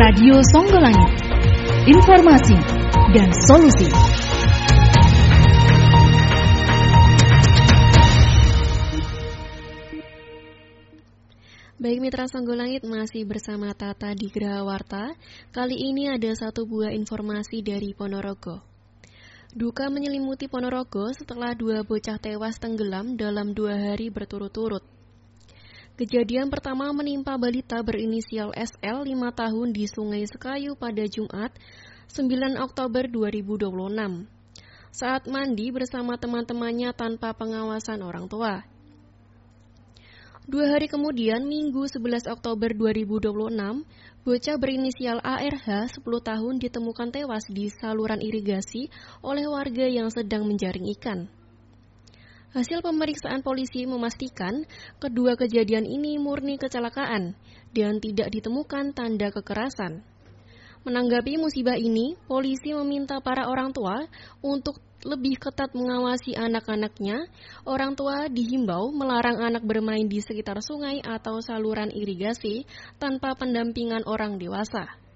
Radio Songgolangit. Informasi dan solusi. Baik mitra Songgolangit, masih bersama Tata di Geraha Warta. Kali ini ada satu buah informasi dari Ponorogo. Duka menyelimuti Ponorogo setelah 2 bocah tewas tenggelam dalam 2 hari berturut-turut. Kejadian pertama menimpa balita berinisial SL 5 tahun di Sungai Sekayu pada Jumat 9 Oktober 2026. Saat mandi bersama teman-temannya tanpa pengawasan orang tua. 2 hari kemudian, Minggu 11 Oktober 2026, bocah berinisial ARH 10 tahun ditemukan tewas di saluran irigasi oleh warga yang sedang menjaring ikan. Hasil pemeriksaan polisi memastikan kedua kejadian ini murni kecelakaan dan tidak ditemukan tanda kekerasan. Menanggapi musibah ini, polisi meminta para orang tua untuk lebih ketat mengawasi anak-anaknya. Orang tua dihimbau melarang anak bermain di sekitar sungai atau saluran irigasi tanpa pendampingan orang dewasa.